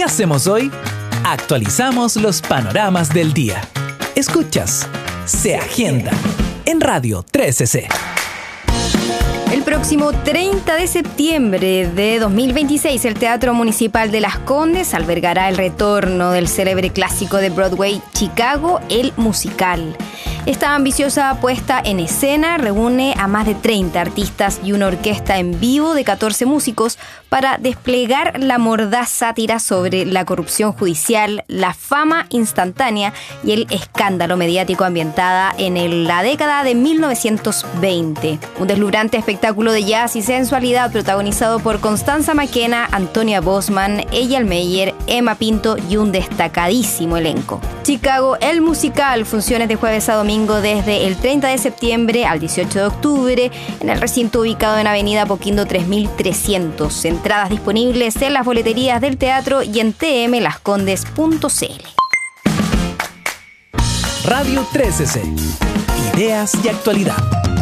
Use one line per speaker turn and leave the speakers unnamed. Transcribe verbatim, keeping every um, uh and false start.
¿Qué hacemos hoy? Actualizamos los panoramas del día. Escuchas Se Agenda en Radio trece C.
El próximo treinta de septiembre de dos mil veintiséis, el Teatro Municipal de Las Condes albergará el retorno del célebre clásico de Broadway, Chicago, el musical. Esta ambiciosa puesta en escena reúne a más de treinta artistas y una orquesta en vivo de catorce músicos para desplegar la mordaz sátira sobre la corrupción judicial, la fama instantánea y el escándalo mediático ambientada en el- la década de mil novecientos veinte. Un deslumbrante espectáculo de jazz y sensualidad protagonizado por Constanza Maquena, Antonia Bosman, Eyal Meyer, Emma Pinto y un destacadísimo elenco. Chicago, el musical, funciones de jueves a domingo desde el treinta de septiembre al dieciocho de octubre en el recinto ubicado en Avenida Apoquindo tres mil trescientos. Entradas disponibles en las boleterías del teatro y en t m las condes punto c l.
Radio trece C. Ideas y actualidad.